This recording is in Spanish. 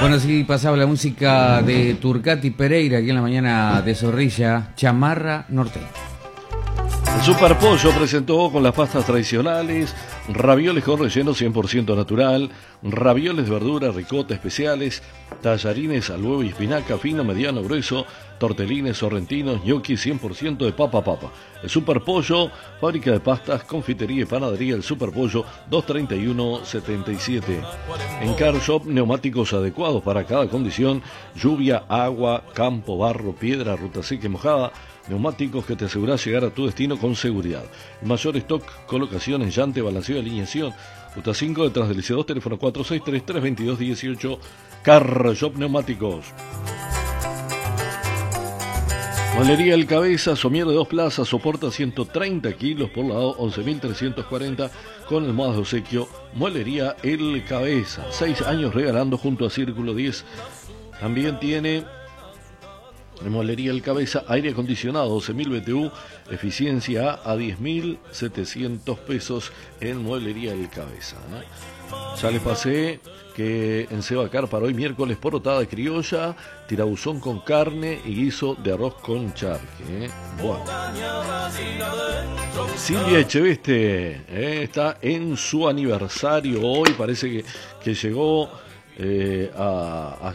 Bueno, sí, pasaba la música de Turcati Pereira aquí en la mañana de Zorrilla, Chamarra Norteña. El Super Pollo presentó con las pastas tradicionales, ravioles con relleno 100% natural, ravioles de verdura, ricota especiales, tallarines al huevo y espinaca, fino, mediano, grueso, tortelines sorrentinos, gnocchi 100% de papa. El Super Pollo, fábrica de pastas, confitería y panadería, el Super Pollo 231-77. En Car Shop, neumáticos adecuados para cada condición, lluvia, agua, campo, barro, piedra, ruta seca y mojada. Neumáticos que te aseguras llegar a tu destino con seguridad. Mayor stock, colocación en llante, balanceo y alineación. Ruta 5 detrás del IC2, teléfono 463-322-18. Car Shop Neumáticos. Molería El Cabeza, somier de 2 plazas, soporta 130 kilos por lado, 11.340 con almohadas de obsequio. Molería El Cabeza, 6 años regalando junto a Círculo 10. También tiene Molería El Cabeza, aire acondicionado 12.000 BTU, eficiencia a 10.700 pesos en Mueblería El Cabeza, ¿no? Ya les pasé que en Sebacar para hoy miércoles porotada de criolla, tirabuzón con carne y guiso de arroz con charque. Bueno. Silvia Echeveste está en su aniversario hoy, parece que llegó a